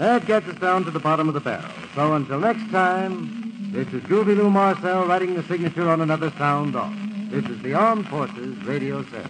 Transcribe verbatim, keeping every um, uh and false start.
That gets us down to the bottom of the barrel. So until next time, this is Groovy Lou Marcel writing the signature on another sound off. This is the Armed Forces Radio Service.